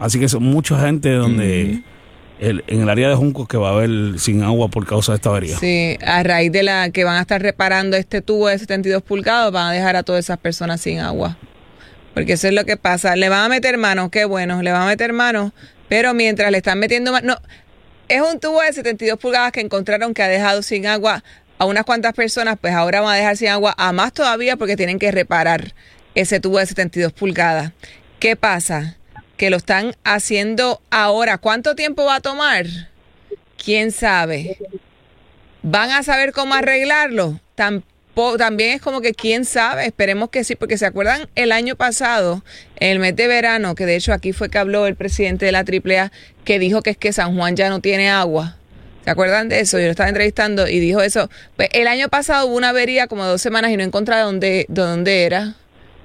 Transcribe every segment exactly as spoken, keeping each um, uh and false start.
Así que son mucha gente donde uh-huh. el, en el área de Juncos que va a haber sin agua por causa de esta avería. Sí, a raíz de la que van a estar reparando este tubo de setenta y dos pulgadas, van a dejar a todas esas personas sin agua. Porque eso es lo que pasa. Le van a meter manos, qué bueno, le van a meter manos, pero mientras le están metiendo manos... No, es un tubo de setenta y dos pulgadas que encontraron que ha dejado sin agua a unas cuantas personas, pues ahora van a dejar sin agua a más todavía porque tienen que reparar ese tubo de setenta y dos pulgadas. ¿Qué pasa? Que lo están haciendo ahora. ¿Cuánto tiempo va a tomar? ¿Quién sabe? ¿Van a saber cómo arreglarlo? Tampoco. También es como que quién sabe, esperemos que sí, porque se acuerdan el año pasado, en el mes de verano, que de hecho aquí fue que habló el presidente de la triple A, que dijo que es que San Juan ya no tiene agua. ¿Se acuerdan de eso? Yo lo estaba entrevistando y dijo eso. Pues el año pasado hubo una avería como de dos semanas y no encontraba dónde, dónde era.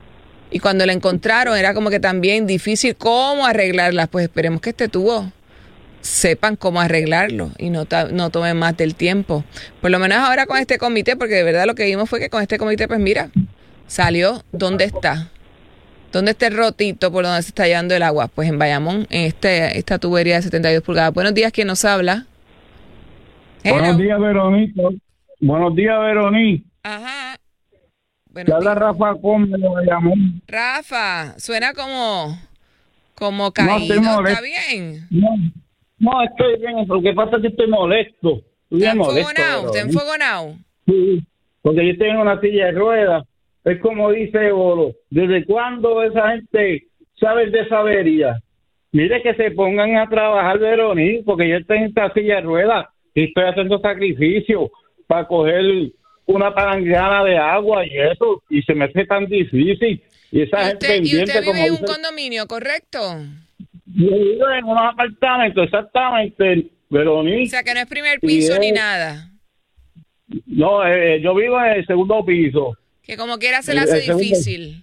Y cuando la encontraron era como que también difícil cómo arreglarla. Pues esperemos que este tubo sepan cómo arreglarlo y no, ta- no tomen más del tiempo. Por lo menos ahora con este comité, porque de verdad lo que vimos fue que con este comité, pues mira, salió dónde está. ¿Dónde está el rotito por donde se está llevando el agua? Pues en Bayamón, en este, esta tubería de setenta y dos pulgadas. Buenos días, ¿quién nos habla? Hello. Buenos días, Verónica. Buenos días, Verónica. Ajá. Buenos días. Habla Rafa Gómez de Bayamón. Rafa, suena como, como caído, no, ¿está bien? No. No, estoy bien. Lo que pasa es que estoy molesto. Estoy ¿Está molesto. enfogonado? ¿Está enfogonado? Sí, porque yo tengo una silla de ruedas. Es como dice Oro. ¿Desde cuándo esa gente sabe de esa avería? Mire que se pongan a trabajar, Verónica, porque yo tengo esta silla de ruedas y estoy haciendo sacrificio para coger una palangana de agua y eso, y se me hace tan difícil. Y esa ¿Y gente usted, pendiente, ¿y usted vive como en dice, un condominio, correcto? Yo vivo en unos apartamentos, exactamente, Verónica. O sea, que no es primer piso es, ni nada. No, eh, yo vivo en el segundo piso. Que como quiera se le hace el, el difícil.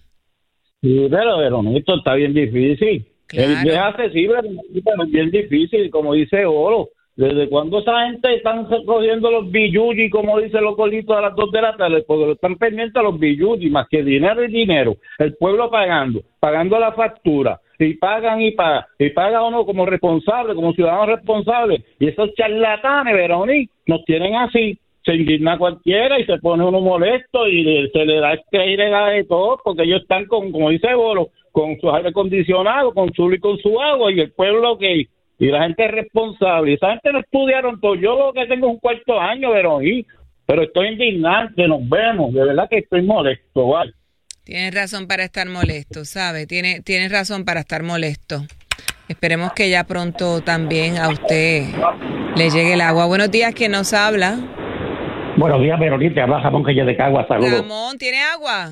Sí, pero Verónica, esto está bien difícil. Claro. Es accesible, pero es bien difícil, como dice Oro. ¿Desde cuándo esa gente están cogiendo los billuyi, como dicen los colitos, a las dos de la tarde? Porque están pendientes a los billuyi, más que dinero y dinero. El pueblo pagando, pagando la factura. Y pagan y pagan. Y paga uno como responsable, como ciudadano responsable. Y esos charlatanes, Verónica, nos tienen así. Se indigna cualquiera y se pone uno molesto y le, se le da escalera de todo, porque ellos están con, como dice Bolo, con su aire acondicionado, con su luz y con su agua, y el pueblo que... Y la gente es responsable. Y esa gente no estudiaron todo. Yo lo que tengo es un cuarto año, Verónica, pero estoy indignante, nos vemos. De verdad que estoy molesto, ¿vale? Tienes razón para estar molesto, ¿sabe? Tiene, tienes razón para estar molesto. Esperemos que ya pronto también a usted le llegue el agua. Buenos días, ¿quién nos habla? Buenos días, Verónica. Habla Ramón, que yo de Cagua, saludos. Ramón, ¿tiene agua?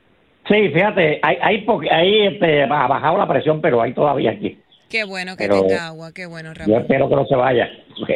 Sí, fíjate, hay, hay, po- hay este, ha bajado la presión, pero hay todavía aquí. Qué bueno que pero tenga agua, qué bueno, Ramón. Yo espero que no se vaya.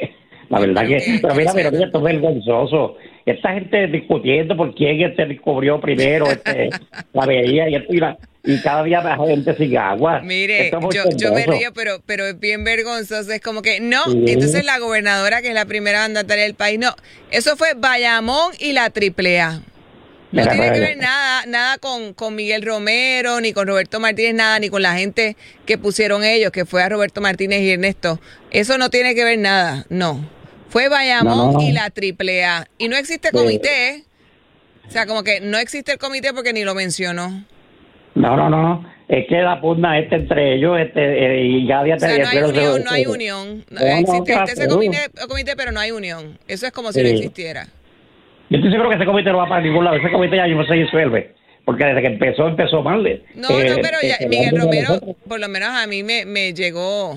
La verdad que, que... Pero mira, Verónica, esto es vergonzoso. Esta gente discutiendo por quién este descubrió primero este, la avería y, esto, y, la, y cada día la gente sin agua. Mire, yo, yo me río, pero, pero es bien vergonzoso. Es como que, no, sí. Entonces la gobernadora, que es la primera mandataria del país, no, eso fue Bayamón y la triple A. No Mira, tiene que ver nada, nada con, con Miguel Romero, ni con Roberto Martínez, nada, ni con la gente que pusieron ellos, que fue a Roberto Martínez y Ernesto. Eso no tiene que ver nada, no. Fue Bayamón no, no, no. y la triple A. Y no existe comité, ¿eh? O sea, como que no existe el comité porque ni lo mencionó. No, no, no. Es que la pugna este entre ellos este, eh, y ya había... O sea, no hay unión, no hay unión. No, existe, existe ese comité, comité, pero no hay unión. Eso es como si sí. no existiera. Yo estoy seguro que ese comité no va para ningún lado. Ese comité ya no se disuelve. Porque desde que empezó, empezó mal. No, eh, no, pero ya, eh, Miguel Romero, por lo menos a mí me, me llegó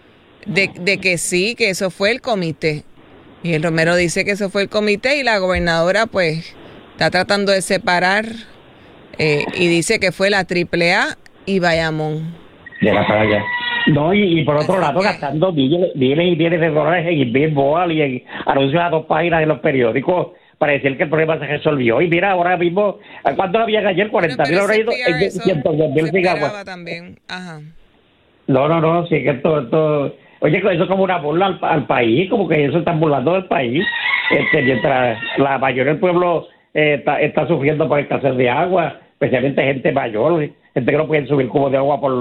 de, de que sí, que eso fue el comité. Miguel Romero dice que eso fue el comité y la gobernadora, pues, está tratando de separar eh, y dice que fue la triple A y Bayamón. Llega para allá. No, y, y por otro Así lado, que... gastando miles y miles de dólares en Billboard y en anuncios a dos páginas en los periódicos para decir que el problema se resolvió. Y mira, ahora mismo, ¿cuánto había ayer? cuarenta mil habrá ido en ciento dos mil sin agua. También. Ajá. No, no, no, sí que esto, esto... Oye, eso es como una burla al, al país, como que ellos están burlando del país, este, mientras la mayoría del pueblo eh, está, está sufriendo por escasez de agua, especialmente gente mayor, gente que no puede subir cubos de agua por,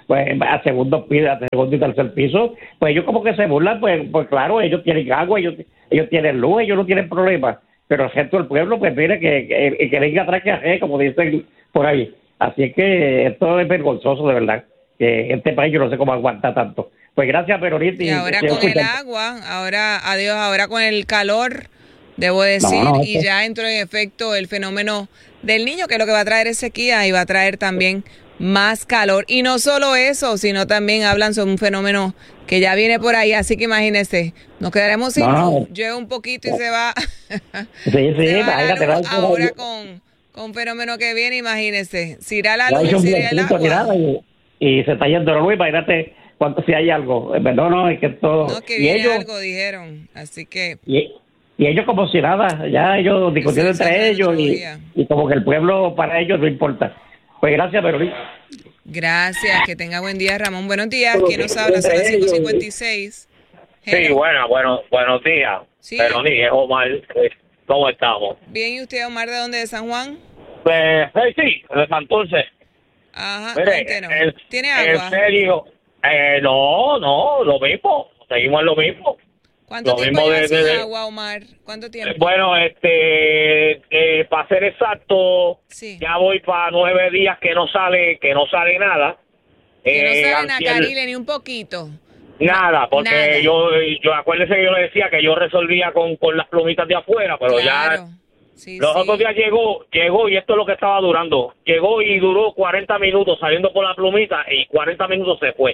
pues a segundo piso, a segundo y tercer piso, pues ellos como que se burlan, pues, pues claro, ellos tienen agua, ellos, ellos tienen luz, ellos no tienen problemas, pero el resto del pueblo, pues mire que, que, que venga atrás que hace, como dicen por ahí. Así es que esto es vergonzoso, de verdad, que este país yo no sé cómo aguanta tanto. Pues gracias, Perolita. Y ahora con el agua, ahora, adiós, ahora con el calor, debo decir, no, no, y ya entró en efecto el fenómeno del niño, que lo que va a traer es sequía y va a traer también más calor. Y no solo eso, sino también hablan sobre un fenómeno que ya viene por ahí, así que imagínense, nos quedaremos sin no, luz, llueve un poquito y se va. Sí, sí, imagínate. Ahora yo, con, con un fenómeno que viene, imagínense, si irá la no luz, si irá el agua. Nada, y, y se está yendo la luz, imagínate cuánto si hay algo. No, no, es que todo. No, que y viene ellos, algo, dijeron, así que... Y, y ellos como si nada, ya ellos discutiendo sí, entre ellos y, y como que el pueblo para ellos no importa. Pues gracias, Perolín. Gracias, que tenga buen día, Ramón. Buenos días, ¿quién nos habla? Son las cinco cincuenta y seis. Sí, bueno, bueno, buenos días. Sí. Perolín, es Omar. ¿Cómo estamos? Bien, ¿y usted, Omar, de dónde? ¿De San Juan? Pues, eh, sí, de Santurce. Ajá, Mire, cuéntenos. el- ¿Tiene agua? En serio, eh, no, no, lo mismo. Seguimos en lo mismo. ¿Cuánto lo tiempo mismo lleva de- sin de- de- agua, Omar? ¿Cuánto tiempo? Eh, Bueno, este, eh, para ser exacto, Sí. ya voy para nueve días que no sale, que no sale nada. Que no Eh, saben a antier- Carile ni un poquito. Nada, porque Nada. yo, yo acuérdese que yo le decía que yo resolvía con, con las plumitas de afuera, pero Claro. ya Sí, los sí. otros días llegó, llegó y esto es lo que estaba durando. Llegó y duró cuarenta minutos saliendo por la plumita y cuarenta minutos se fue.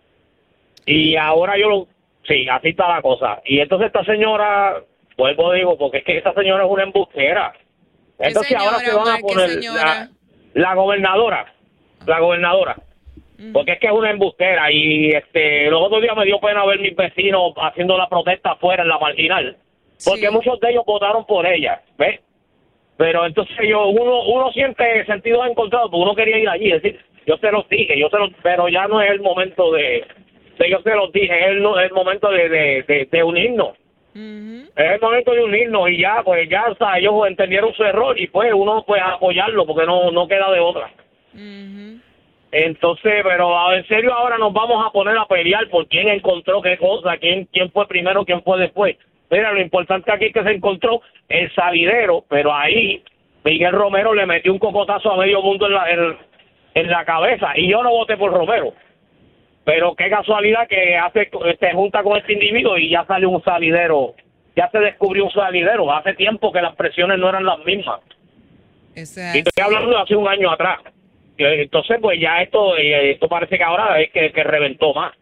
Y ahora yo lo, sí, así está la cosa. Y entonces esta señora, vuelvo digo, porque es que esta señora es una embustera. ¿Qué Entonces señora, ahora se van Omar? a ¿Qué poner señora? la, la gobernadora, la gobernadora. Porque es que es una embustera y este los otros días me dio pena ver mis vecinos haciendo la protesta afuera en la marginal, porque Sí. muchos de ellos votaron por ella, ¿ves? Pero entonces yo uno uno siente sentidos encontrados, porque uno quería ir allí, es decir, yo se los dije, yo se los, pero ya no es el momento de, de yo se los dije, es el, es el momento de, de, de, de unirnos. Ujú. Es el momento de unirnos y ya, pues ya, o sea, ellos entendieron su error y pues uno pues apoyarlo porque no no queda de otra. Ujú. Entonces, pero en serio ahora nos vamos a poner a pelear por quién encontró qué cosa, quién quién fue primero, quién fue después. Mira, lo importante aquí es que se encontró el salidero, pero ahí Miguel Romero le metió un cocotazo a medio mundo en la, en, en la cabeza y yo no voté por Romero. Pero qué casualidad que hace se junta con este individuo y ya sale un salidero, ya se descubrió un salidero. Hace tiempo que las presiones no eran las mismas. Eso Y es estoy así. hablando de hace un año atrás. Entonces, pues ya esto eh, esto parece que ahora es que, que reventó más.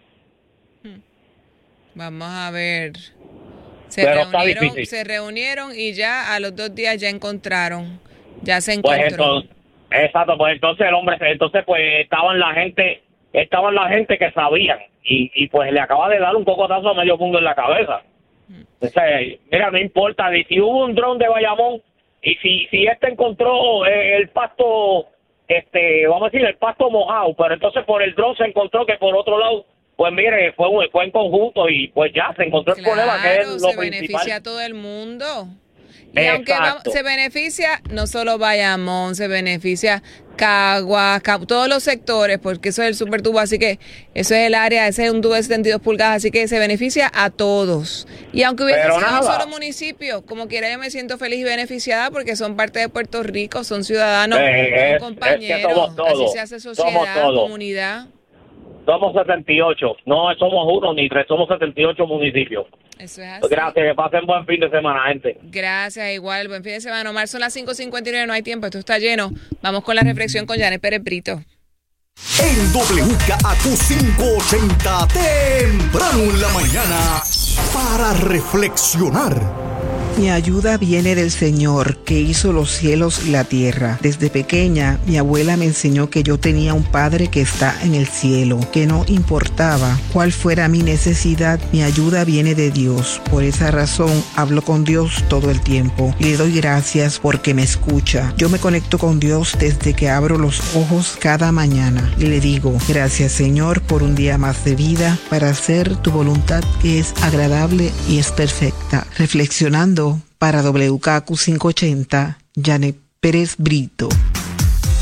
Vamos a ver. Se Pero está reunieron, difícil. se reunieron y ya a los dos días ya encontraron. Ya se Pues encontró. entonces, exacto, pues entonces el hombre, entonces pues estaban la gente, estaban la gente que sabían y, y pues le acaba de dar un cocotazo a medio mundo en la cabeza. Entonces, mira, no importa, y si hubo un dron de Bayamón y si si este encontró eh, el pasto, este, vamos a decir, el pasto mojado, pero entonces por el dron se encontró que por otro lado, pues mire, fue, un- fue en conjunto y pues ya se encontró el problema que es Claro, lo se principal. beneficia a todo el mundo. Y aunque va- Exacto. se beneficia no solo Bayamón, se beneficia Caguas, Ca- todos los sectores, porque eso es el supertubo, así que eso es el área, ese es un tubo de setenta y dos pulgadas, así que se beneficia a todos. Y aunque hubiese Pero sido un nada. solo municipio, como quiera yo me siento feliz y beneficiada porque son parte de Puerto Rico, son ciudadanos, Eh, es- son es que compañeros, somos todos, así se hace somos sociedad, todos. comunidad. Somos setenta y ocho, no somos uno ni tres, somos setenta y ocho municipios. Eso es así. Gracias, que pasen buen fin de semana, gente. Gracias, igual. Buen fin de semana. Omar, son las cinco cincuenta y nueve, no hay tiempo, esto está lleno. Vamos con la reflexión con Janet Pérez Brito. En W K A Q quinientos ochenta, temprano en la mañana, para reflexionar. Mi ayuda viene del Señor, que hizo los cielos y la tierra. Desde pequeña, mi abuela me enseñó que yo tenía un Padre que está en el cielo, que no importaba cuál fuera mi necesidad, mi ayuda viene de Dios. Por esa razón, hablo con Dios todo el tiempo y le doy gracias porque me escucha. Yo me conecto con Dios desde que abro los ojos cada mañana y le digo, gracias Señor por un día más de vida para hacer tu voluntad que es agradable y es perfecta. Reflexionando para W K Q quinientos ochenta, Janet Pérez Brito.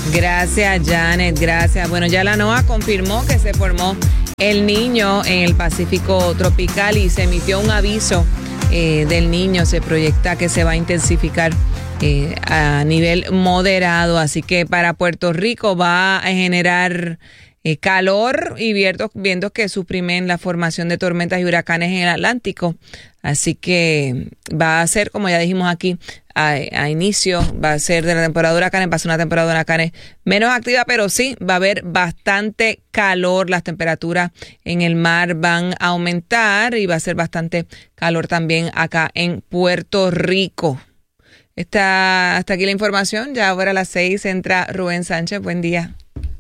Gracias, Janet, gracias. Bueno, ya la NOAA confirmó que se formó el Niño en el Pacífico tropical y se emitió un aviso eh, del Niño. Se proyecta que se va a intensificar eh, a nivel moderado, así que para Puerto Rico va a generar eh, calor y vientos, vientos que suprimen la formación de tormentas y huracanes en el Atlántico. Así que va a ser, como ya dijimos aquí, a, a inicio, va a ser de la temporada de huracanes, va a ser una temporada de huracanes menos activa, pero sí va a haber bastante calor. Las temperaturas en el mar van a aumentar y va a ser bastante calor también acá en Puerto Rico. Está hasta aquí la información. Ya ahora a las seis entra Rubén Sánchez. Buen día.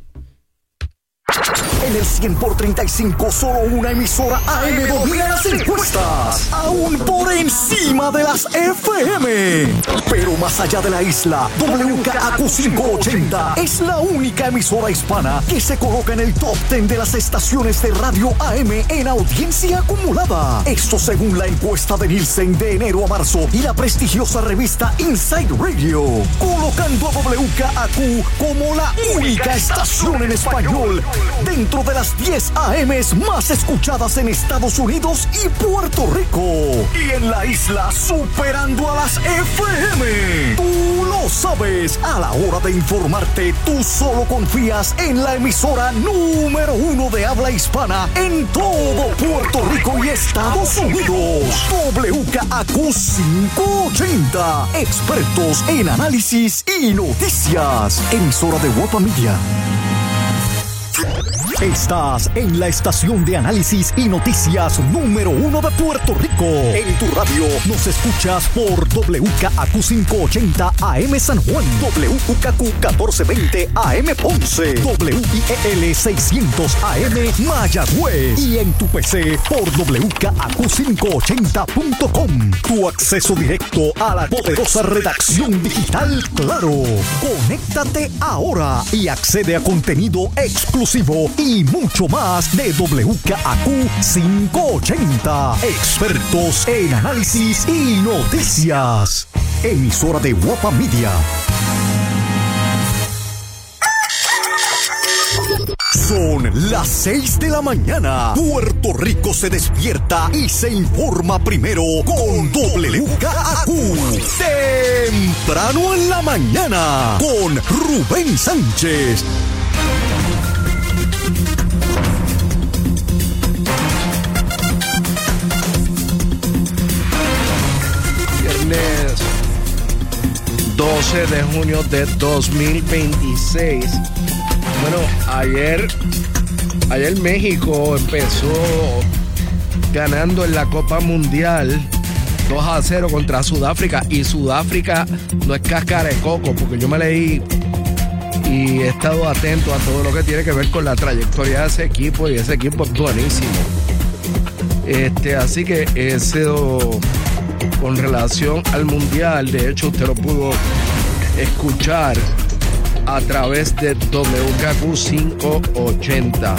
En el cien por treinta y cinco, solo una emisora A M domina las encuestas, aún por encima de las F M. Pero más allá de la isla, W K A Q quinientos ochenta es la única emisora hispana que se coloca en el top diez de las estaciones de radio A M en audiencia acumulada. Esto según la encuesta de Nielsen de enero a marzo y la prestigiosa revista Inside Radio, colocando a W K A Q como la única estación en español dentro de las diez A Ms más escuchadas en Estados Unidos y Puerto Rico. Y en la isla superando a las F M. Tú lo sabes, a la hora de informarte, tú solo confías en la emisora número uno de habla hispana en todo Puerto Rico y Estados Unidos. W K A Q quinientos ochenta. Expertos en análisis y noticias. Emisora de Guapa Media. Estás en la estación de análisis y noticias número uno de Puerto Rico. En tu radio nos escuchas por W K A Q quinientos ochenta A M San Juan, W K Q catorce veinte A M Ponce, W I E L seiscientos A M Mayagüez y en tu P C por W K A Q quinientos ochenta punto com. Tu acceso directo a la poderosa redacción digital Claro. Conéctate ahora y accede a contenido exclusivo y mucho más de W K A Q quinientos ochenta. Expertos en análisis y noticias. Emisora de Guapa Media. Son las seis de la mañana. Puerto Rico se despierta y se informa primero con W K A Q. Temprano en la mañana con Rubén Sánchez. Viernes doce de junio de dos mil veintiséis. Bueno, ayer, ayer México empezó ganando en la Copa Mundial dos a cero contra Sudáfrica. Y Sudáfrica no es cáscara de coco, porque yo me leí y he estado atento a todo lo que tiene que ver con la trayectoria de ese equipo, y ese equipo es buenísimo. Este, así que eso con relación al Mundial, de hecho usted lo pudo escuchar a través de W K Q quinientos ochenta.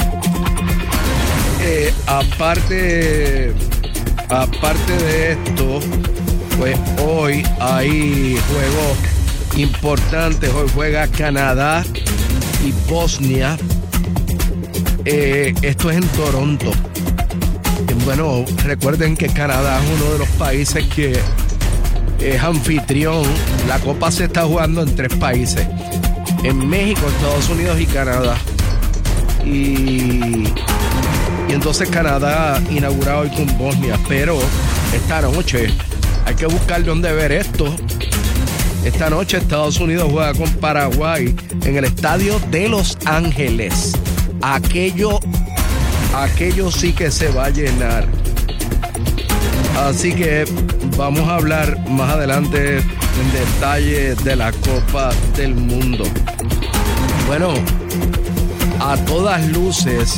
Eh, aparte, aparte de esto, pues hoy hay juegos importantes. Hoy juega Canadá y Bosnia. Eh, esto es en Toronto. Bueno, recuerden que Canadá es uno de los países que es anfitrión. La Copa se está jugando en tres países: en México, Estados Unidos y Canadá. Y, y entonces Canadá inaugura hoy con Bosnia. Pero esta noche hay que buscar dónde ver esto. Esta noche Estados Unidos juega con Paraguay en el estadio de Los Ángeles. Aquello, aquello sí que se va a llenar. Así que vamos a hablar más adelante en detalle de la Copa del Mundo. Bueno, a todas luces,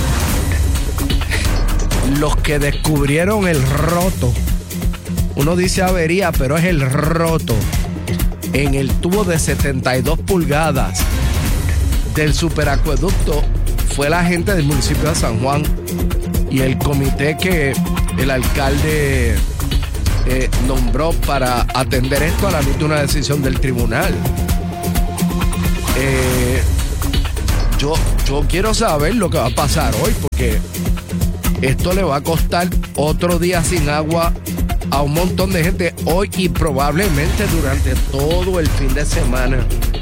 los que descubrieron el roto, uno dice avería, pero es el roto en el tubo de setenta y dos pulgadas del superacueducto, fue la gente del municipio de San Juan y el comité que el alcalde eh, nombró para atender esto a la luz de una decisión del tribunal. Eh, yo, yo quiero saber lo que va a pasar hoy, porque esto le va a costar otro día sin agua a un montón de gente hoy y probablemente durante todo el fin de semana.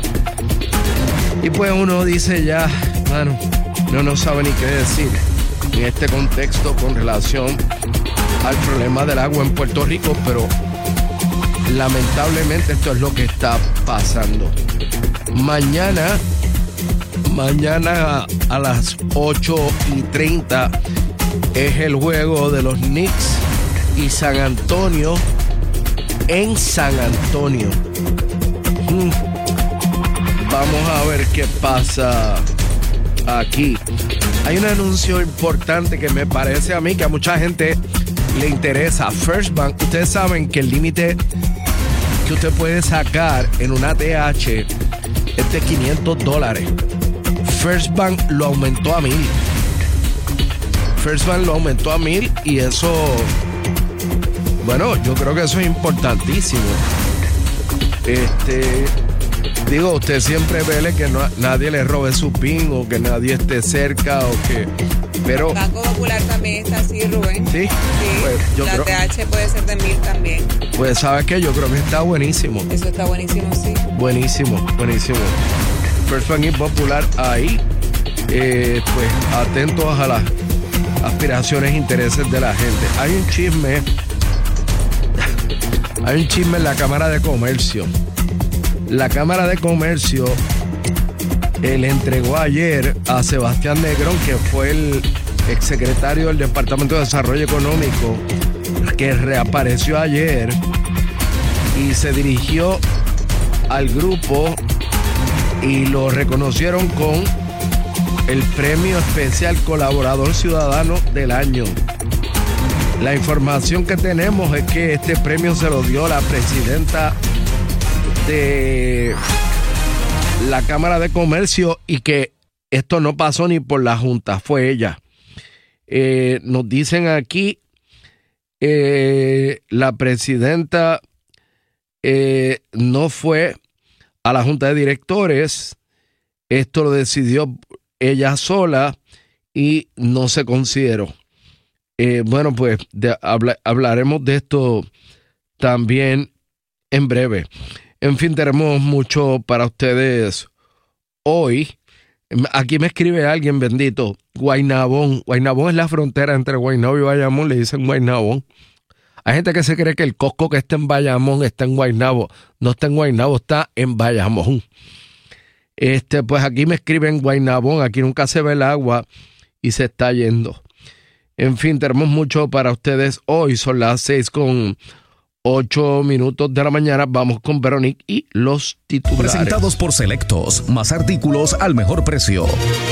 Y pues uno dice ya, mano, no no sabe ni qué decir en este contexto con relación al problema del agua en Puerto Rico, pero lamentablemente esto es lo que está pasando. Mañana, mañana a las ocho y treinta es el juego de los Knicks y San Antonio en San Antonio. Hmm. Vamos a ver qué pasa aquí. Hay un anuncio importante que me parece a mí que a mucha gente le interesa. First Bank, ustedes saben que el límite que usted puede sacar en una A T H es de quinientos dólares. First Bank lo aumentó a mil. First Bank lo aumentó a mil y eso, bueno, yo creo que eso es importantísimo. Este, digo, usted siempre vele que no, nadie le robe su PIN o que nadie esté cerca o que, pero... Banco Popular también está así, Rubén. Sí, sí. Pues yo la creo, A T H puede ser de mil también. Pues sabes que yo creo que está buenísimo. Eso está buenísimo, sí. Buenísimo, buenísimo. First Bank y Popular ahí, eh, pues atentos a las aspiraciones e intereses de la gente. Hay un chisme, hay un chisme en la Cámara de Comercio. La Cámara de Comercio eh, le entregó ayer a Sebastián Negrón, que fue el exsecretario del Departamento de Desarrollo Económico, que reapareció ayer y se dirigió al grupo y lo reconocieron con el Premio Especial Colaborador Ciudadano del Año. La información que tenemos es que este premio se lo dio la presidenta de la Cámara de Comercio y que esto no pasó ni por la Junta, fue ella. Eh, nos dicen aquí, eh, la presidenta eh, no fue a la Junta de Directores, esto lo decidió ella sola y no se consideró. Eh, bueno, pues de, habla, hablaremos de esto también en breve. En fin, tenemos mucho para ustedes hoy. Aquí me escribe alguien, bendito, Guaynabón. Guaynabón es la frontera entre Guaynabo y Bayamón, le dicen Guaynabón. Hay gente que se cree que el Costco que está en Bayamón está en Guaynabo. No está en Guaynabo, está en Bayamón. Este, pues aquí me escriben Guaynabón, aquí nunca se ve el agua y se está yendo. En fin, tenemos mucho para ustedes hoy. Son las seis con ocho minutos de la mañana. Vamos con Veronique y los titulares. Presentados por Selectos, más artículos al mejor precio.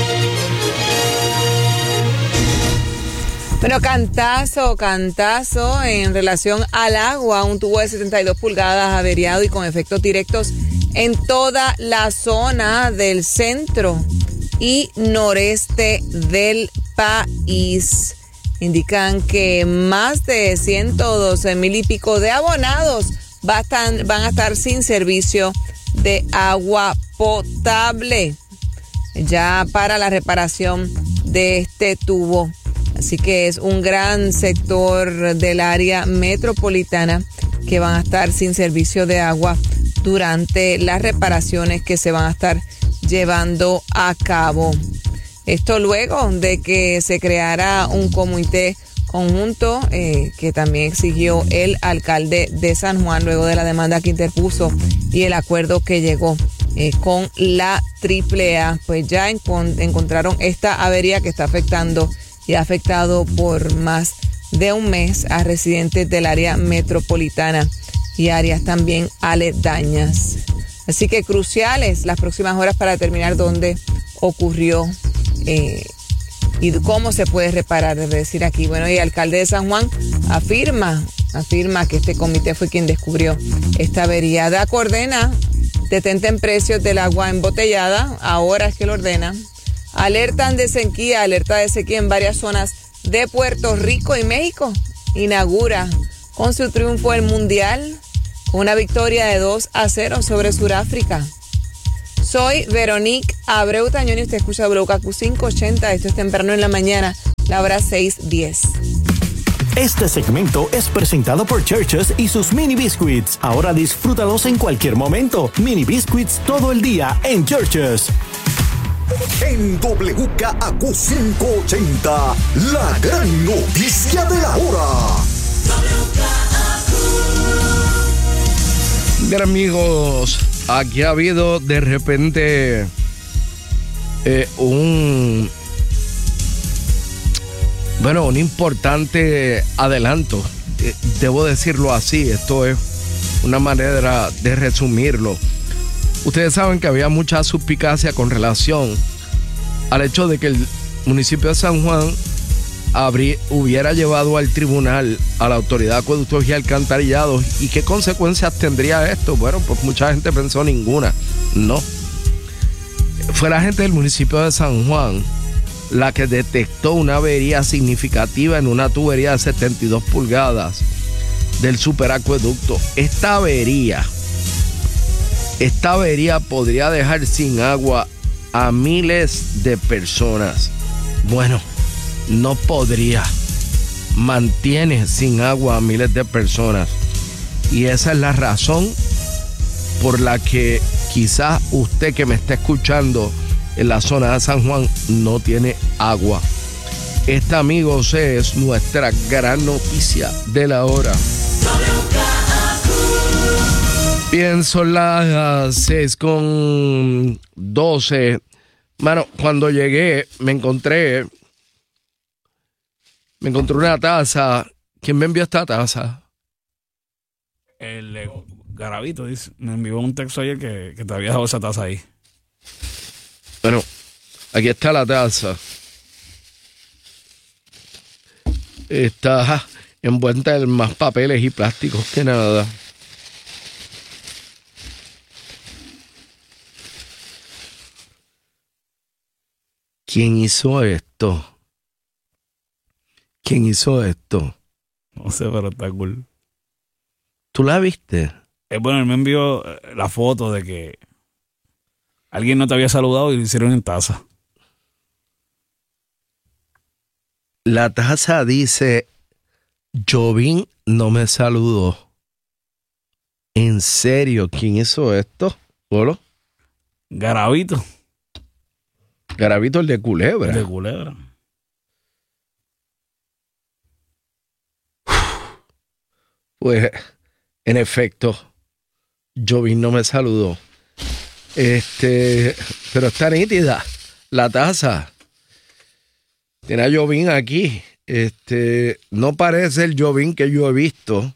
Bueno, cantazo, cantazo en relación al agua. Un tubo de setenta y dos pulgadas averiado y con efectos directos en toda la zona del centro y noreste del país. Indican que más de ciento doce mil y pico de abonados van a, estar, van a estar sin servicio de agua potable ya para la reparación de este tubo. Así que es un gran sector del área metropolitana que van a estar sin servicio de agua durante las reparaciones que se van a estar llevando a cabo. Esto luego de que se creara un comité conjunto eh, que también exigió el alcalde de San Juan luego de la demanda que interpuso y el acuerdo que llegó eh, con la triple A. Pues ya encont- encontraron esta avería que está afectando y ha afectado por más de un mes a residentes del área metropolitana y áreas también aledañas. Así que cruciales las próximas horas para determinar dónde ocurrió eh, y cómo se puede reparar, debe decir aquí. Bueno, y el alcalde de San Juan afirma, afirma que este comité fue quien descubrió esta avería. DAC ordena, detenten precios del agua embotellada, ahora es que lo ordena. Alertan de sequía, alerta de sequía en varias zonas de Puerto Rico y México. Inaugura con su triunfo el Mundial con una victoria de dos a cero sobre Sudáfrica. Soy Veronique Abreu Tañón y usted escucha W K Q quinientos ochenta. Esto es temprano en la mañana, la hora seis diez. Este segmento es presentado por Churches y sus mini biscuits. Ahora disfrútalos en cualquier momento. Mini biscuits todo el día en Churches. En W K Q quinientos ochenta, la gran noticia de la hora. Bien, amigos, aquí ha habido de repente eh, un bueno, un importante adelanto. Eh, debo decirlo así, esto es una manera de resumirlo. Ustedes saben que había mucha suspicacia con relación al hecho de que el municipio de San Juan habría, hubiera llevado al tribunal a la Autoridad de Acueductos y Alcantarillados. ¿Y qué consecuencias tendría esto? Bueno, pues mucha gente pensó ninguna. No. Fue la gente del municipio de San Juan la que detectó una avería significativa en una tubería de setenta y dos pulgadas del superacueducto. Esta avería, esta avería podría dejar sin agua a miles de personas. Bueno, no podría. Mantiene sin agua a miles de personas. Y esa es la razón por la que quizás usted que me está escuchando en la zona de San Juan no tiene agua. Esta, amigos, es nuestra gran noticia de la hora. Bien, son las seis con doce. Mano, cuando llegué me encontré me encontré una taza. ¿Quién me envió esta taza? El eh, Garavito dice, me envió un texto ayer que, que te había dejado esa taza ahí. Bueno, aquí está la taza. Está envuelta en más papeles y plásticos que nada. ¿Quién hizo esto? ¿Quién hizo esto? No sé, pero está cool. ¿Tú la viste? Eh, bueno, él me envió la foto de que alguien no te había saludado y lo hicieron en taza. La taza dice, Jovín no me saludó. ¿En serio? ¿Quién hizo esto? ¿Polo? Garavito. Garavito, el de Culebra. El de Culebra. Pues, en efecto, Jovín no me saludó. Este, pero está nítida la taza. Tiene a Jovín aquí. Este, no parece el Jovín que yo he visto.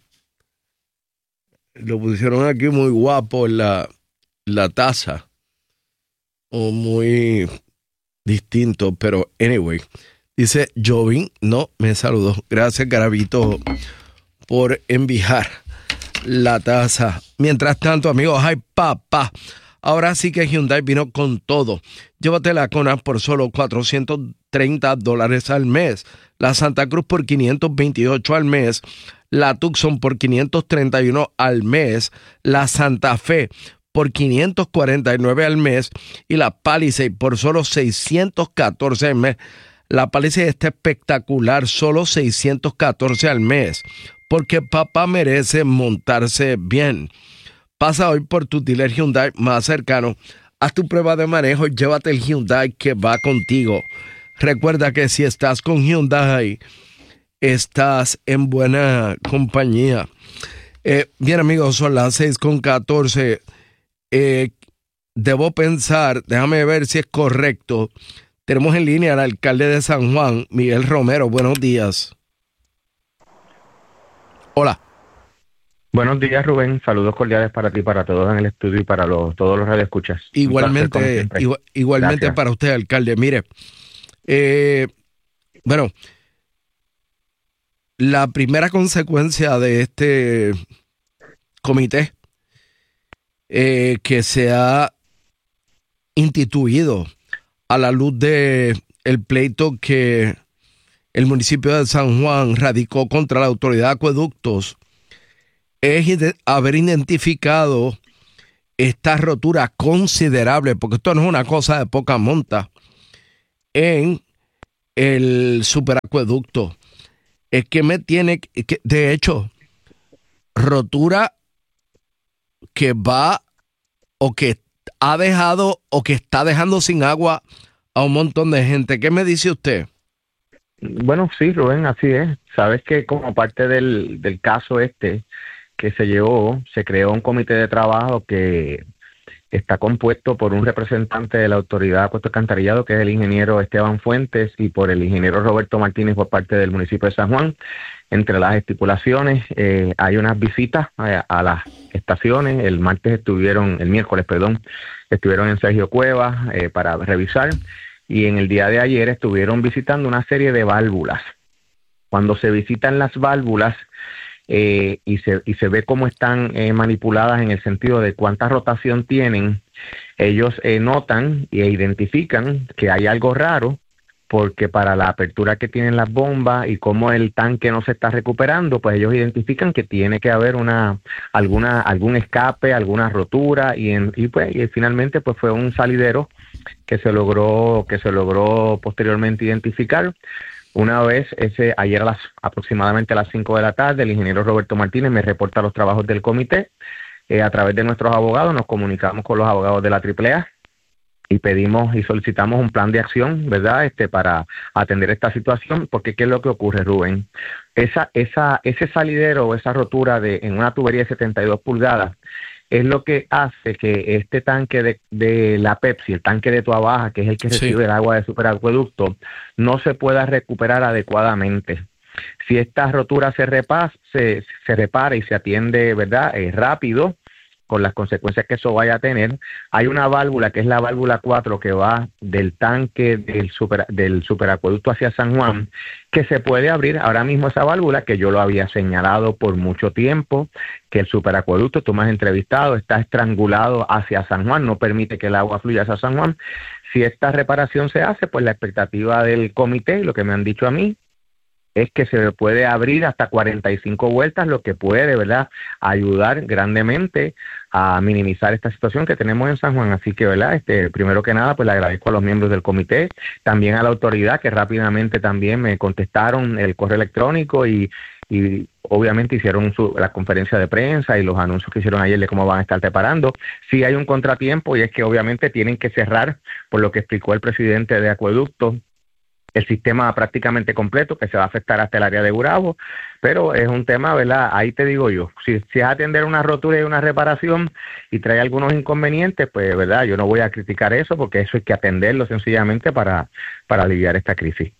Lo pusieron aquí muy guapo en la, la taza. O muy distinto, pero anyway. Dice, Jovín no me saludó. Gracias, Garavito, por enviar la taza. Mientras tanto, amigos, ay, papá. Ahora sí que Hyundai vino con todo. Llévate la Kona por solo cuatrocientos treinta dólares al mes. La Santa Cruz por quinientos veintiocho al mes. La Tucson por quinientos treinta y uno al mes. La Santa Fe por quinientos cuarenta y nueve al mes. Y la Palisade por solo seiscientos catorce al mes. La Palisade está espectacular, solo seiscientos catorce al mes. Porque papá merece montarse bien. Pasa hoy por tu dealer Hyundai más cercano. Haz tu prueba de manejo y llévate el Hyundai que va contigo. Recuerda que si estás con Hyundai, estás en buena compañía. Eh, bien, amigos, son las seis con catorce. Eh, debo pensar, déjame ver si es correcto. Tenemos en línea al alcalde de San Juan, Miguel Romero. Buenos días. Hola. Buenos días, Rubén. Saludos cordiales para ti, para todos en el estudio y para los, todos los radioescuchas. Igualmente, igual, igualmente Gracias. Para usted, alcalde. Mire, eh, bueno, la primera consecuencia de este comité eh, que se ha instituido a la luz de el pleito que el municipio de San Juan radicó contra la Autoridad de Acueductos es haber identificado esta rotura considerable, porque esto no es una cosa de poca monta, en el superacueducto. Es que me tiene, que, de hecho, rotura que va o que ha dejado o que está dejando sin agua a un montón de gente. ¿Qué me dice usted? Bueno, sí, Rubén, así es. Sabes que como parte del, del caso este que se llevó, se creó un comité de trabajo que está compuesto por un representante de la Autoridad de Acueducto y Alcantarillado, que es el ingeniero Esteban Fuentes, y por el ingeniero Roberto Martínez por parte del municipio de San Juan. Entre las estipulaciones eh, hay unas visitas a, a las estaciones. El martes estuvieron, el miércoles, perdón, estuvieron en Sergio Cuevas eh, para revisar, y en el día de ayer estuvieron visitando una serie de válvulas. Cuando se visitan las válvulas, Eh, y se y se ve cómo están eh, manipuladas en el sentido de cuánta rotación tienen, ellos eh, notan e identifican que hay algo raro, porque para la apertura que tienen las bombas y cómo el tanque no se está recuperando, pues ellos identifican que tiene que haber una alguna algún escape, alguna rotura, y, en, y pues y finalmente pues fue un salidero que se logró que se logró posteriormente identificar. Una vez, ese ayer a las aproximadamente a las cinco de la tarde, el ingeniero Roberto Martínez me reporta los trabajos del comité. Eh, a través de nuestros abogados nos comunicamos con los abogados de la triple A y pedimos y solicitamos un plan de acción, ¿verdad? Este para atender esta situación, porque ¿qué es lo que ocurre, Rubén? Esa, esa, ese salidero o esa rotura de en una tubería de setenta y dos pulgadas es lo que hace que este tanque de, de la Pepsi, el tanque de Toa Baja, que es el que recibe sí. el agua de superacueducto, no se pueda recuperar adecuadamente. Si esta rotura se, repas, se, se repara y se atiende, ¿verdad?, eh, rápido, con las consecuencias que eso vaya a tener, hay una válvula que es la válvula cuatro que va del tanque del super, del superacueducto hacia San Juan, que se puede abrir ahora mismo esa válvula, que yo lo había señalado por mucho tiempo, que el superacueducto, tú me has entrevistado, está estrangulado hacia San Juan, no permite que el agua fluya hacia San Juan. Si esta reparación se hace, pues la expectativa del comité, lo que me han dicho a mí, es que se puede abrir hasta cuarenta y cinco vueltas, lo que puede, ¿verdad?, ayudar grandemente a minimizar esta situación que tenemos en San Juan. Así que, ¿verdad?, este, primero que nada, pues le agradezco a los miembros del comité, también a la autoridad, que rápidamente también me contestaron el correo electrónico y, y obviamente hicieron su, la conferencia de prensa y los anuncios que hicieron ayer de cómo van a estar preparando. Sí hay un contratiempo, y es que obviamente tienen que cerrar, por lo que explicó el presidente de Acueducto, el sistema prácticamente completo, que se va a afectar hasta el área de Gurabo, pero es un tema, ¿verdad? Ahí te digo yo, si, si es atender una rotura y una reparación y trae algunos inconvenientes, pues, ¿verdad?, yo no voy a criticar eso, porque eso hay que atenderlo sencillamente para, para aliviar esta crisis.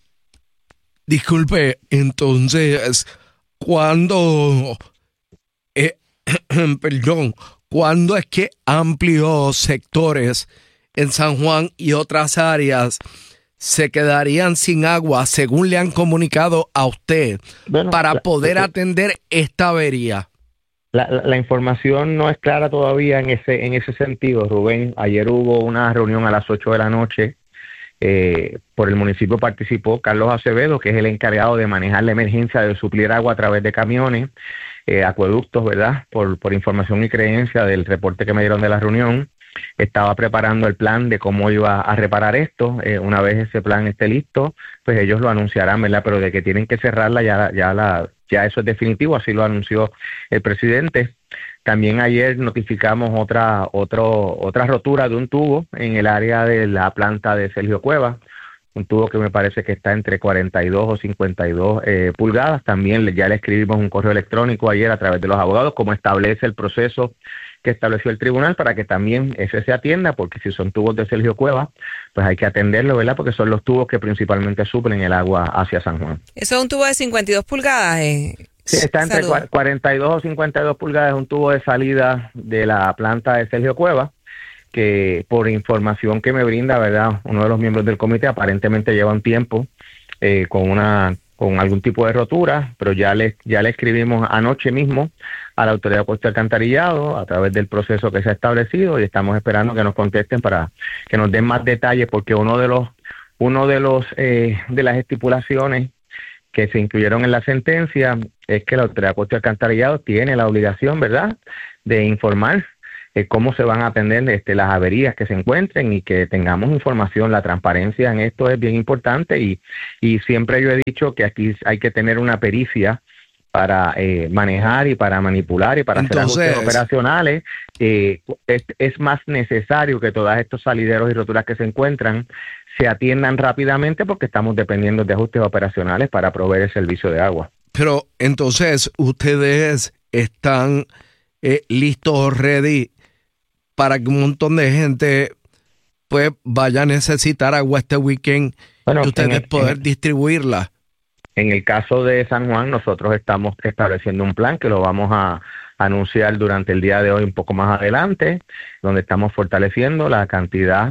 Disculpe, entonces, ¿cuándo, eh, perdón, cuándo es que amplios sectores en San Juan y otras áreas se quedarían sin agua, según le han comunicado a usted, bueno, para la, poder la, atender esta avería? La, la, la información no es clara todavía en ese en ese sentido, Rubén. Ayer hubo una reunión a las ocho de la noche. Eh, por el municipio participó Carlos Acevedo, que es el encargado de manejar la emergencia de suplir agua a través de camiones, eh, acueductos, ¿verdad? Por, por información y creencia del reporte que me dieron de la reunión. Estaba preparando el plan de cómo iba a reparar esto. Eh, una vez ese plan esté listo, pues ellos lo anunciarán, ¿verdad? Pero de que tienen que cerrarla, ya, ya, la, ya eso es definitivo, así lo anunció el presidente. También ayer notificamos otra, otro, otra rotura de un tubo en el área de la planta de Sergio Cuevas, un tubo que me parece que está entre cuarenta y dos o cincuenta y dos eh, pulgadas. También ya le escribimos un correo electrónico ayer a través de los abogados, como establece el proceso que estableció el tribunal, para que también ese se atienda, porque si son tubos de Sergio Cuevas, pues hay que atenderlo, ¿verdad?, porque son los tubos que principalmente suplen el agua hacia San Juan. ¿Eso es un tubo de cincuenta y dos pulgadas? Eh? Sí, está entre Salud. cuarenta y dos o cincuenta y dos pulgadas, es un tubo de salida de la planta de Sergio Cuevas, que por información que me brinda, ¿verdad?, uno de los miembros del comité, aparentemente lleva un tiempo eh, con una con algún tipo de rotura, pero ya le ya le escribimos anoche mismo a la Autoridad de Acueducto y Alcantarillado a través del proceso que se ha establecido, y estamos esperando que nos contesten para que nos den más detalles, porque uno de los uno de los eh, de las estipulaciones que se incluyeron en la sentencia es que la Autoridad de Acueducto y Alcantarillado tiene la obligación, ¿verdad?, de informar eh, cómo se van a atender este, las averías que se encuentren y que tengamos información. La transparencia en esto es bien importante y, y siempre yo he dicho que aquí hay que tener una pericia para eh, manejar y para manipular y para Entonces, hacer ajustes operacionales. Eh, es, es más necesario que todos estos salideros y roturas que se encuentran se atiendan rápidamente porque estamos dependiendo de ajustes operacionales para proveer el servicio de agua. Pero entonces ustedes están eh, listos, ready, para que un montón de gente pues vaya a necesitar agua este weekend bueno, y ustedes el, poder el, distribuirla. En el caso de San Juan, nosotros estamos estableciendo un plan que lo vamos a anunciar durante el día de hoy un poco más adelante, donde estamos fortaleciendo la cantidad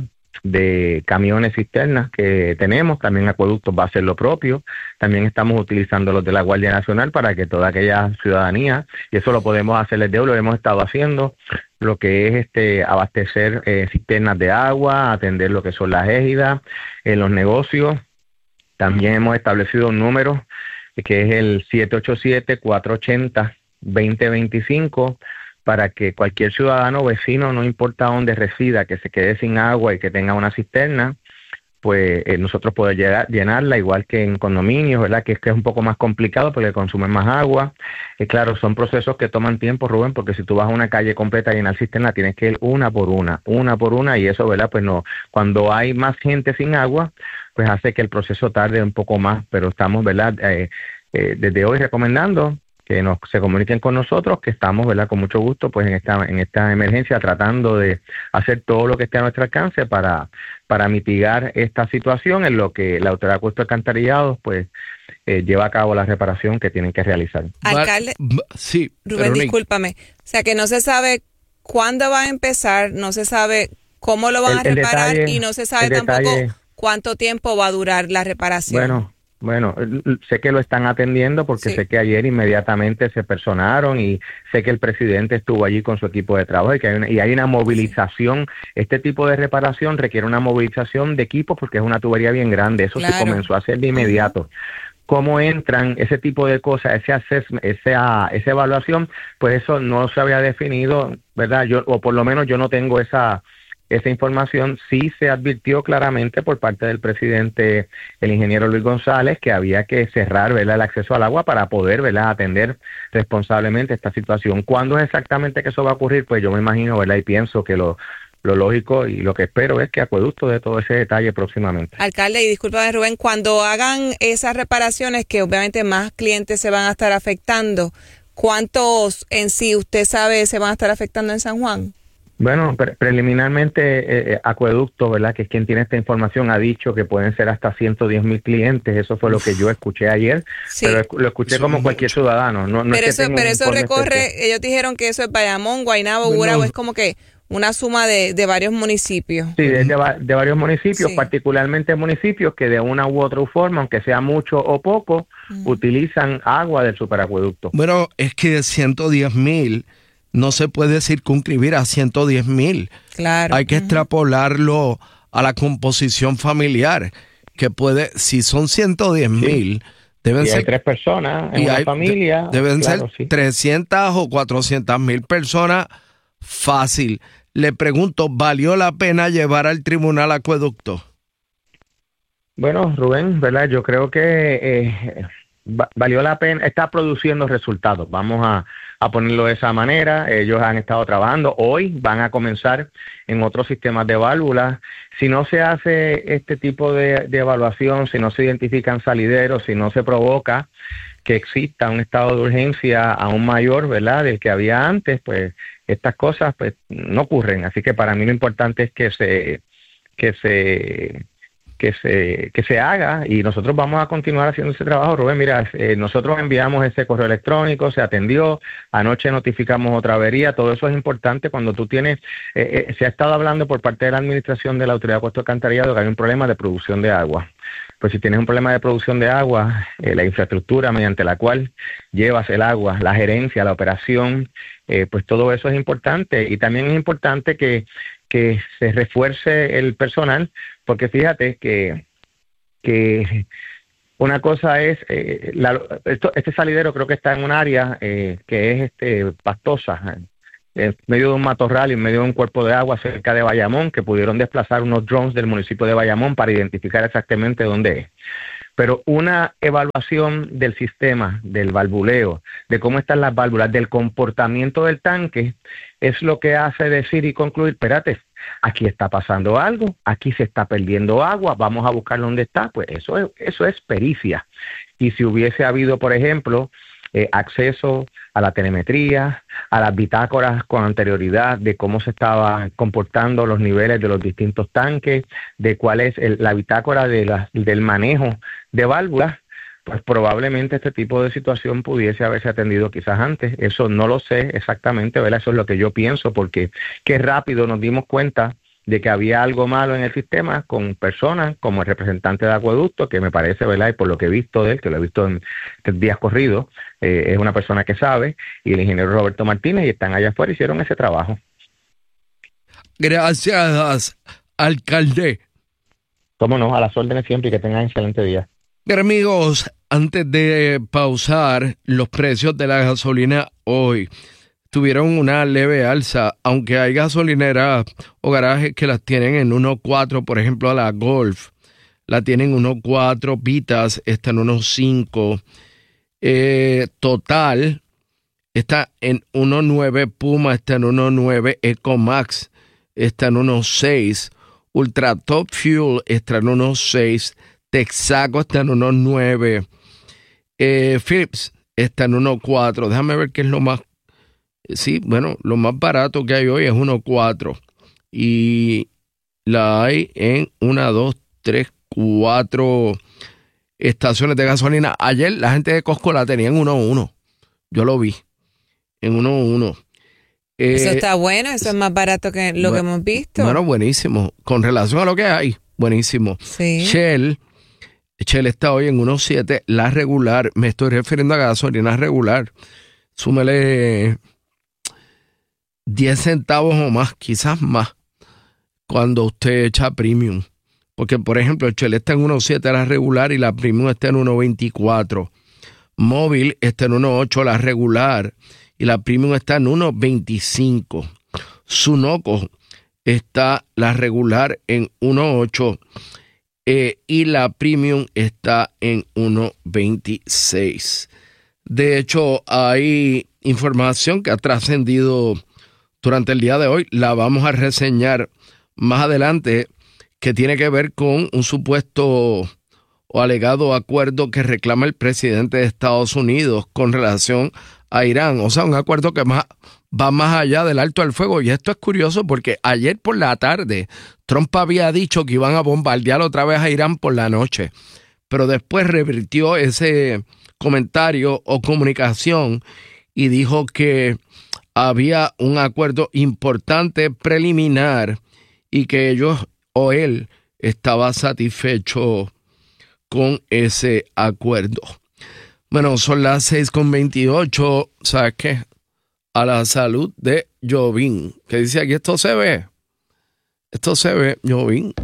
de camiones cisternas que tenemos. También Acueductos va a hacer lo propio. También estamos utilizando los de la Guardia Nacional para que toda aquella ciudadanía, y eso lo podemos hacer desde hoy, lo hemos estado haciendo, lo que es este abastecer eh, cisternas de agua, atender lo que son las égidas en los negocios. También hemos establecido un número que es el siete ocho siete, cuatro ocho cero, dos cero dos cinco para que cualquier ciudadano o vecino, no importa dónde resida, que se quede sin agua y que tenga una cisterna, pues eh, nosotros podemos llegar, llenarla, igual que en condominios, ¿verdad? Que es que es un poco más complicado porque consumen más agua. Y claro, son procesos que toman tiempo, Rubén, porque si tú vas a una calle completa a llenar cisterna, tienes que ir una por una, una por una, y eso, ¿verdad? Pues no, cuando hay más gente sin agua, pues hace que el proceso tarde un poco más, pero estamos, ¿verdad? Eh, eh, desde hoy recomendando que nos se comuniquen con nosotros, que estamos, ¿verdad? Con mucho gusto, pues en esta en esta emergencia tratando de hacer todo lo que esté a nuestro alcance para para mitigar esta situación en lo que la Autoridad de Acueductos y Alcantarillados, pues, eh, lleva a cabo la reparación que tienen que realizar. Alcalde, sí, Rubén, Verónica, discúlpame. O sea, que no se sabe cuándo va a empezar, no se sabe cómo lo van El- a el reparar detalle- y no se sabe el tampoco detalle- cuánto tiempo va a durar la reparación. Bueno, bueno, l- l- sé que lo están atendiendo porque Sí. sé que ayer inmediatamente se personaron y sé que el presidente estuvo allí con su equipo de trabajo y que hay una, y hay una movilización. Este tipo de reparación requiere una movilización de equipos porque es una tubería bien grande. Eso Claro. se comenzó a hacer de inmediato. Cómo entran ese tipo de cosas, ese assessment, esa, esa evaluación, pues eso no se había definido, ¿verdad? Yo, o por lo menos yo no tengo esa esa información. Sí se advirtió claramente por parte del presidente, el ingeniero Luis González, que había que cerrar, ¿verdad?, el acceso al agua para poder, ¿verdad?, atender responsablemente esta situación. ¿Cuándo es exactamente que eso va a ocurrir? Pues yo me imagino, ¿verdad?, y pienso que lo, lo lógico y lo que espero es que Acueducto dé todo ese detalle próximamente. Alcalde, y discúlpame, Rubén, cuando hagan esas reparaciones, que obviamente más clientes se van a estar afectando, ¿cuántos en sí usted sabe se van a estar afectando en San Juan? Bueno, pre preliminarmente eh, Acueducto, ¿verdad?, que es quien tiene esta información, ha dicho que pueden ser hasta ciento diez mil clientes. Eso fue lo que yo escuché ayer, Sí. pero lo escuché Eso como es cualquier mucho. ciudadano. No, no Pero es que eso, tenga pero un eso informe recorre, especial. ellos dijeron que eso es Bayamón, Guaynabo, Bueno. Gurabo, es como que una suma de, de varios municipios. Sí, es de, va- de varios municipios, Sí. particularmente municipios que de una u otra forma, aunque sea mucho o poco, Mm. utilizan agua del superacueducto. Bueno, es que ciento diez mil no se puede circunscribir a ciento diez mil. Claro. Hay que Ujú. extrapolarlo a la composición familiar, que puede, si son ciento diez mil, deben Y hay ser, tres personas en y una hay- familia. de- deben claro, ser sí. trescientas o cuatrocientas mil personas fácil. Le pregunto, ¿valió la pena llevar al tribunal Acueducto? Bueno, Rubén, ¿verdad? Yo creo que eh, va- valió la pena, está produciendo resultados. Vamos a, a ponerlo de esa manera. Ellos han estado trabajando. Hoy van a comenzar en otros sistemas de válvulas. Si no se hace este tipo de, de evaluación, si no se identifican salideros, si no se provoca que exista un estado de urgencia aún mayor, ¿verdad?, del que había antes, pues estas cosas pues no ocurren. Así que para mí lo importante es que se que se que se que se haga, y nosotros vamos a continuar haciendo ese trabajo. Rubén, mira, eh, nosotros enviamos ese correo electrónico, se atendió, anoche notificamos otra avería. Todo eso es importante cuando tú tienes, eh, eh, se ha estado hablando por parte de la administración de la Autoridad de Acueductos y Alcantarillados que hay un problema de producción de agua. Pues si tienes un problema de producción de agua, eh, la infraestructura mediante la cual llevas el agua, la gerencia, la operación, eh, pues todo eso es importante. Y también es importante que, que se refuerce el personal, porque fíjate que, que una cosa es, eh, la, esto, este salidero creo que está en un área eh, que es este pastosa, en medio de un matorral y en medio de un cuerpo de agua cerca de Bayamón, que pudieron desplazar unos drones del municipio de Bayamón para identificar exactamente dónde es. Pero una evaluación del sistema, del valvuleo, de cómo están las válvulas, del comportamiento del tanque, es lo que hace decir y concluir, espérate, aquí está pasando algo, aquí se está perdiendo agua, vamos a buscar dónde está. Pues eso es, eso es pericia. Y si hubiese habido, por ejemplo, eh, acceso a la telemetría, a las bitácoras con anterioridad de cómo se estaban comportando los niveles de los distintos tanques, de cuál es el, la bitácora de la, del manejo de válvulas, pues probablemente este tipo de situación pudiese haberse atendido quizás antes. Eso no lo sé exactamente, ¿verdad? Eso es lo que yo pienso, porque qué rápido nos dimos cuenta de que había algo malo en el sistema con personas como el representante de Acueducto, que me parece, ¿verdad? Y por lo que he visto de él, que lo he visto en días corridos, eh, es una persona que sabe, y el ingeniero Roberto Martínez, y están allá afuera, hicieron ese trabajo. Gracias, alcalde. Cómo no, a las órdenes siempre, y que tengan excelente día. Pero amigos, antes de pausar, los precios de la gasolina hoy tuvieron una leve alza, aunque hay gasolineras o garajes que las tienen en uno cuatro, por ejemplo, a la Golf, la tienen uno cuatro, Vitas está en uno cinco, eh, Total está en uno nueve, Puma está en uno nueve, Ecomax está en uno seis, Ultra Top Fuel está en uno seis, Texaco está en uno nueve, eh, Philips está en uno cuatro, déjame ver qué es lo más. Sí, bueno, lo más barato que hay hoy es uno cuatro y la hay en una, dos, tres, cuatro estaciones de gasolina. Ayer la gente de Costco la tenía en uno uno. Yo lo vi en uno uno. Eh, eso está bueno, eso es más barato que lo bueno, que hemos visto. Bueno, buenísimo. Con relación a lo que hay, buenísimo. Sí. Shell, Shell está hoy en uno siete, la regular. Me estoy refiriendo a gasolina regular. Súmele diez centavos o más, quizás más, cuando usted echa premium. Porque, por ejemplo, el Shell está en uno siete la regular y la premium está en uno veinticuatro. Móvil está en uno ocho la regular y la premium está en uno veinticinco. Sunoco está la regular en uno ocho eh, y la premium está en uno veintiséis. De hecho, hay información que ha trascendido durante el día de hoy, la vamos a reseñar más adelante, que tiene que ver con un supuesto o alegado acuerdo que reclama el presidente de Estados Unidos con relación a Irán. O sea, un acuerdo que más, va más allá del alto al fuego. Y esto es curioso porque ayer por la tarde Trump había dicho que iban a bombardear otra vez a Irán por la noche, pero después revirtió ese comentario o comunicación y dijo que había un acuerdo importante preliminar y que ellos o él estaba satisfecho con ese acuerdo. Bueno, son las seis con veintiocho. ¿Sabes qué? A la salud de Jovín. Que dice aquí, esto se ve. Esto se ve, Jovín.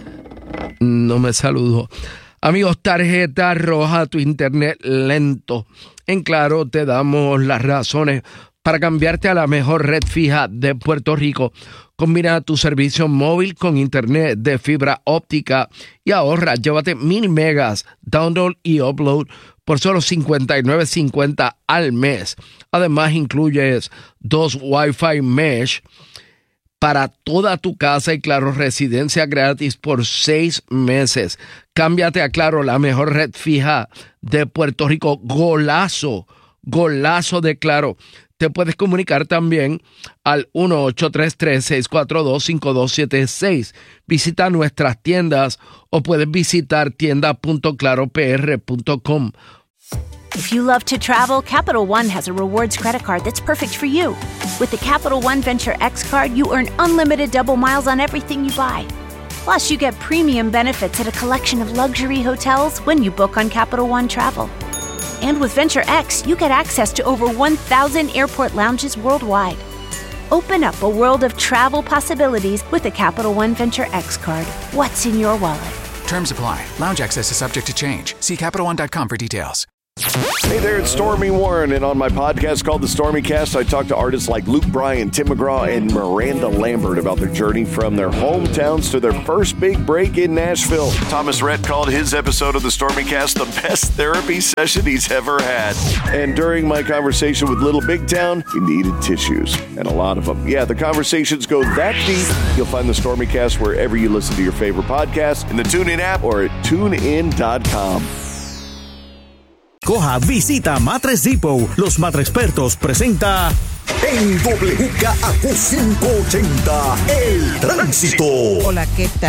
No me saludó. Amigos, tarjeta roja, tu internet lento. En Claro te damos las razones para cambiarte a la mejor red fija de Puerto Rico. Combina tu servicio móvil con internet de fibra óptica y ahorra. Llévate mil megas, download y upload por solo cincuenta y nueve cincuenta al mes. Además, incluyes dos Wi-Fi Mesh para toda tu casa y Claro Residencia gratis por seis meses. Cámbiate a Claro, la mejor red fija de Puerto Rico. Golazo, golazo de Claro. Te puedes comunicar también al uno ocho tres tres, seis cuatro dos, cinco dos siete seis. Visita nuestras tiendas o puedes visitar tienda punto claro p r punto com. If you love to travel, Capital One has a rewards credit card that's perfect for you. With the Capital One Venture X card, you earn unlimited double miles on everything you buy. Plus, you get premium benefits at a collection of luxury hotels when you book on Capital One Travel. And with Venture X, you get access to over one thousand airport lounges worldwide. Open up a world of travel possibilities with the Capital One Venture X card. What's in your wallet? Terms apply. Lounge access is subject to change. See Capital One dot com for details. Hey there, it's Stormy Warren, and on my podcast called The Stormy Cast, I talk to artists like Luke Bryan, Tim McGraw, and Miranda Lambert about their journey from their hometowns to their first big break in Nashville. Thomas Rhett called his episode of The Stormy Cast the best therapy session he's ever had. And during my conversation with Little Big Town, he needed tissues, and a lot of them. Yeah, the conversations go that deep. You'll find The Stormy Cast wherever you listen to your favorite podcast, in the TuneIn app or at tune in dot com. Coja, visita Matres Depot. Los Matrespertos presenta en W K A Q cinco ochenta El Tránsito. Hola, ¿qué tal?